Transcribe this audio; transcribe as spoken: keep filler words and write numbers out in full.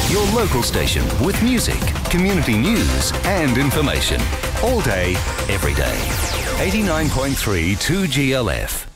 Your local station with music, community news and information. All day, every day. eighty-nine point three two G L F.